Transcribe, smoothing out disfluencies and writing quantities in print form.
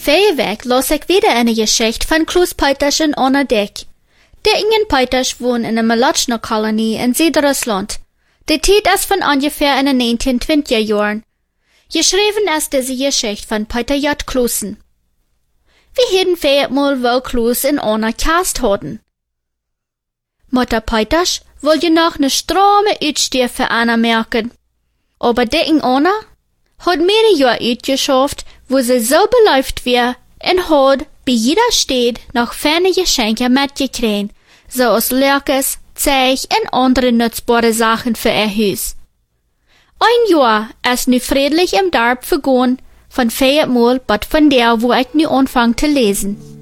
Verreweg los ich wieder eine Geschichte von Klaus Peiters und Anna Dick. Der Ingen Peiters wohnt in einer Malotschner-Kolonie in Südrussland. Die Zeit ist von ungefähr in den 1920er Jahren. Geschrieben ist diese Geschichte von Peter J. Klusen. Wir hätten vielleicht mal wo Klaus und Anna Cast hatten. Mutter Peiters wollte noch eine stramme Uitstier für Anna merken. Aber die Anna hat mehrere Jahre uitgeschafft, wo sie so beläuft war und hat bei jeder Stadt noch ferne Geschenke mitgekriegt, so als Lörkes, Zeug und andere nutzbare Sachen für ihr Haus. Ein Jahr ist nu friedlich im Dorf vergangen, von 4 Mal, but von der, wo ich nu anfange zu lesen.